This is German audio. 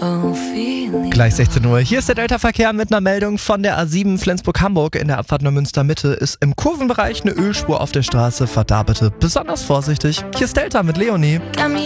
Gleich 16 Uhr. Hier ist der Delta-Verkehr mit einer Meldung von der A7 Flensburg-Hamburg. In der Abfahrt Neumünster Mitte ist im Kurvenbereich eine Ölspur auf der Straße. Fahrt da bitte besonders vorsichtig. Hier ist Delta mit Leonie.